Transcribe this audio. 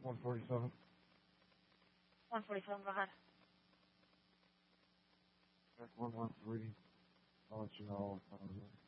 147. 147, go ahead. Check 113. I'll let you know.